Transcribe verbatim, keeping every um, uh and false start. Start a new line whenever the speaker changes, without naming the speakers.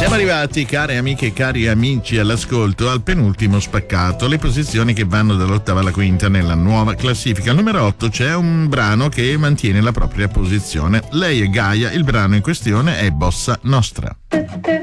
Siamo arrivati, care amiche e cari amici all'ascolto, al penultimo spaccato, le posizioni che vanno dall'ottava alla quinta nella nuova classifica. Al numero otto c'è un brano che mantiene la propria posizione. Lei è Gaia, il brano in questione è Bossa Nostra.